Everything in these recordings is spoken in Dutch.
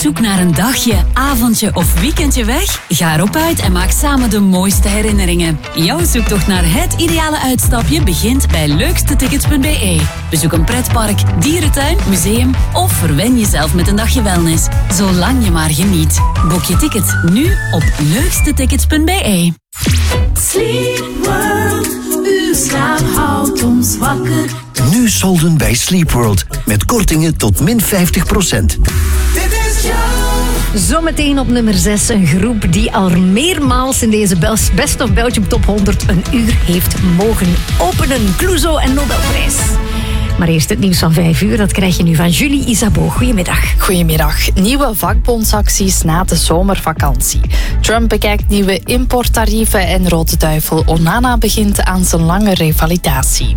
zoek naar een dagje, avondje of weekendje weg? Ga erop uit en maak samen de mooiste herinneringen. Jouw zoektocht naar het ideale uitstapje begint bij leukstetickets.be. Bezoek een pretpark, dierentuin, museum of verwen jezelf met een dagje wellness. Zolang je maar geniet. Boek je ticket nu op leukstetickets.be. Sleep World, uw slaap houdt ons wakker. Nu solden bij Sleep World met kortingen tot min 50%. Zometeen op nummer 6 een groep die al meermaals in deze Best of Belgium Top 100 een uur heeft mogen openen. Clouseau en Nobelprijs. Maar eerst het nieuws van 5 uur, dat krijg je nu van Julie Isabeau. Goedemiddag. Goedemiddag. Nieuwe vakbondsacties na de zomervakantie. Trump bekijkt nieuwe importtarieven en Rode Duivel Onana begint aan zijn lange revalidatie.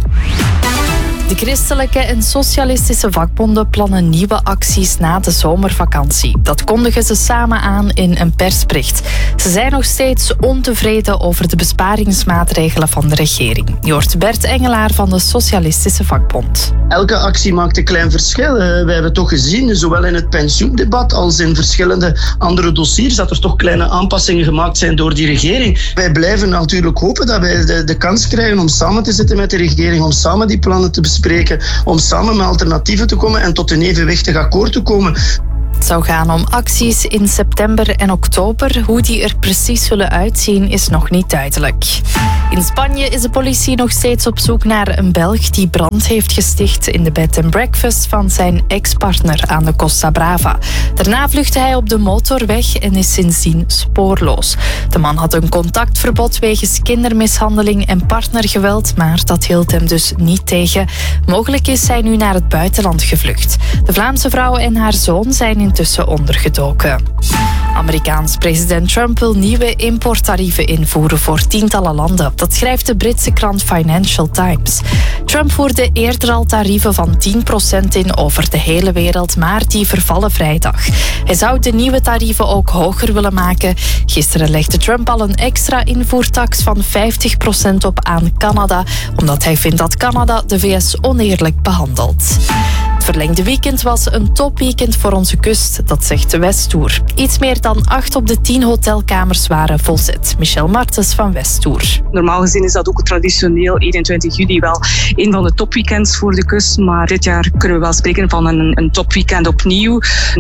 De christelijke en socialistische vakbonden plannen nieuwe acties na de zomervakantie. Dat kondigen ze samen aan in een persbericht. Ze zijn nog steeds ontevreden over de besparingsmaatregelen van de regering. Je hoort Bert Engelaar van de Socialistische Vakbond. Elke actie maakt een klein verschil. We hebben toch gezien, zowel in het pensioendebat als in verschillende andere dossiers, dat er toch kleine aanpassingen gemaakt zijn door die regering. Wij blijven natuurlijk hopen dat wij de kans krijgen om samen te zitten met de regering, om samen die plannen te bespreken, om samen met alternatieven te komen en tot een evenwichtig akkoord te komen. Het zou gaan om acties in september en oktober. Hoe die er precies zullen uitzien is nog niet duidelijk. In Spanje is de politie nog steeds op zoek naar een Belg die brand heeft gesticht in de bed and breakfast van zijn ex-partner aan de Costa Brava. Daarna vluchtte hij op de motor weg en is sindsdien spoorloos. De man had een contactverbod wegens kindermishandeling en partnergeweld, maar dat hield hem dus niet tegen. Mogelijk is hij nu naar het buitenland gevlucht. De Vlaamse vrouw en haar zoon zijn intussen ondergedoken. Amerikaans president Trump wil nieuwe importtarieven invoeren voor tientallen landen. Dat schrijft de Britse krant Financial Times. Trump voerde eerder al tarieven van 10% in over de hele wereld, maar die vervallen vrijdag. Hij zou de nieuwe tarieven ook hoger willen maken. Gisteren legde Trump al een extra invoertax van 50% op aan Canada, omdat hij vindt dat Canada de VS oneerlijk behandelt. Het verlengde weekend was een topweekend voor onze kust, dat zegt de Westtour. Iets meer dan 8 op de 10 hotelkamers waren volzet. Michelle Martens van Westtour. Normaal gezien is dat ook traditioneel 21 juli wel een van de topweekends voor de kust. Maar dit jaar kunnen we wel spreken van een topweekend opnieuw.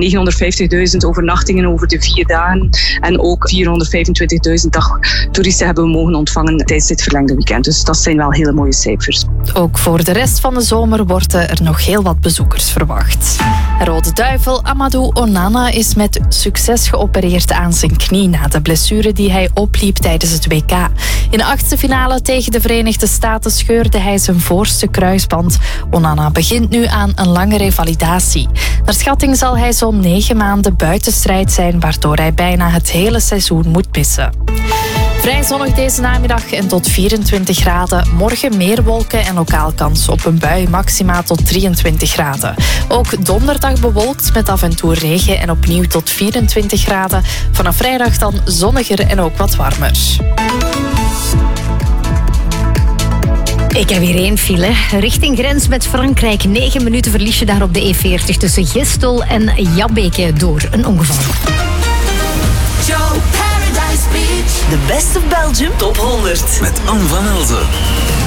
950.000 overnachtingen over de 4 dagen. En ook 425.000 dagtoeristen hebben we mogen ontvangen tijdens dit verlengde weekend. Dus dat zijn wel hele mooie cijfers. Ook voor de rest van de zomer worden er nog heel wat bezoekers verwacht. Rode Duivel Amadou Onana is met succes geopereerd aan zijn knie na de blessure die hij opliep tijdens het WK. In de 8e finale tegen de Verenigde Staten scheurde hij zijn voorste kruisband. Onana begint nu aan een lange revalidatie. Naar schatting zal hij zo'n 9 maanden buiten strijd zijn, waardoor hij bijna het hele seizoen moet missen. Vrij zonnig deze namiddag en tot 24 graden. Morgen meer wolken en lokaal kans op een bui, maxima tot 23 graden. Ook donderdag bewolkt met af en toe regen en opnieuw tot 24 graden. Vanaf vrijdag dan zonniger en ook wat warmer. Ik heb hier 1 file. Richting grens met Frankrijk. 9 minuten verlies je daar op de E40 tussen Gistel en Jabbeke door een ongeval. Joe Paradise Beach. De Best of Belgium Top 100. Met Anne van Elzen.